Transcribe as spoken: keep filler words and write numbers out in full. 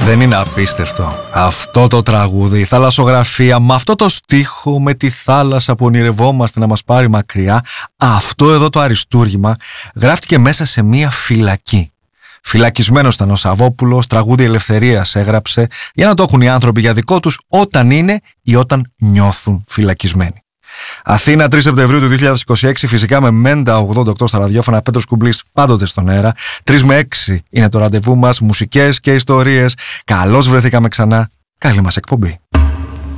Δεν είναι απίστευτο αυτό το τραγούδι, η θαλασσογραφία, με αυτό το στίχο, με τη θάλασσα που ονειρευόμαστε να μας πάρει μακριά. Αυτό εδώ το αριστούργημα γράφτηκε μέσα σε μία φυλακή. Φυλακισμένος ήταν ο Σαββόπουλος, τραγούδι ελευθερίας έγραψε για να το έχουν οι άνθρωποι για δικό τους όταν είναι ή όταν νιώθουν φυλακισμένοι. Αθήνα, τρεις Σεπτεμβρίου του δύο χιλιάδες είκοσι έξι, φυσικά με μέντα ογδόντα οκτώ στα ραδιόφωνα, Πέτρος Κουμπλής πάντοτε στον αέρα. τρεις με έξι είναι το ραντεβού μας, μουσικές και ιστορίες. Καλώς βρεθήκαμε ξανά, καλή μας εκπομπή.